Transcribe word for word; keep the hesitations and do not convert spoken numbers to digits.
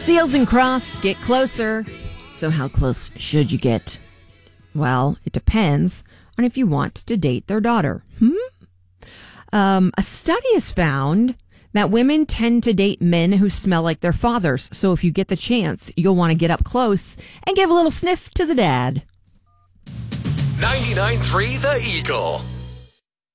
Seals and Crofts get closer. So how close should you get? Well, it depends on if you want to date their daughter. Hmm? Um, a study has found that women tend to date men who smell like their fathers. So if you get the chance, you'll want to get up close and give a little sniff to the dad. ninety-nine point three The Eagle.